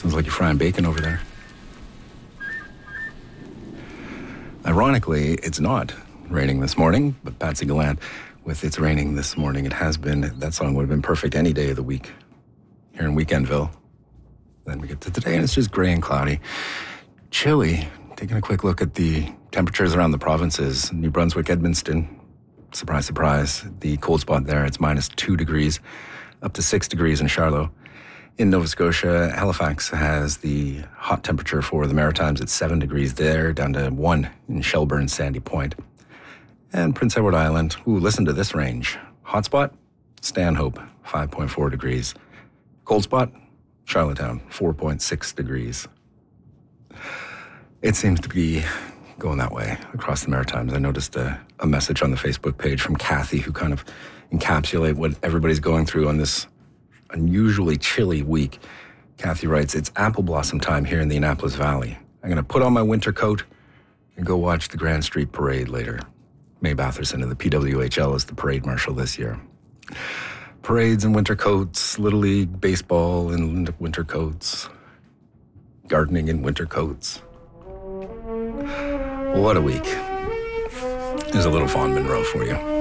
Sounds like you're frying bacon over there. Ironically, it's not raining this morning, but Patsy Gallant, with It's Raining This Morning, it has been. That song would have been perfect any day of the week here in Weekendville. Then we get to today, and it's just gray and cloudy. Chilly. Taking a quick look at the temperatures around the provinces. New Brunswick, Edmundston, surprise, surprise. The cold spot there, it's minus 2 degrees, up to 6 degrees in Charlotte. In Nova Scotia, Halifax has the hot temperature for the Maritimes at 7 degrees there, down to 1 in Shelburne, Sandy Point. And Prince Edward Island, listen to this range. Hot spot, Stanhope, 5.4 degrees. Cold spot, Charlottetown, 4.6 degrees. It seems to be going that way across the Maritimes. I noticed a message on the Facebook page from Kathy who kind of encapsulate what everybody's going through on this unusually chilly week. Kathy writes, it's apple blossom time here in the Annapolis Valley. I'm going to put on my winter coat and go watch the Grand Street Parade later. Mae Batherson of the PWHL is the parade marshal this year. Parades in winter coats, Little League baseball in winter coats, gardening in winter coats. What a week. There's a little Fawn Monroe for you.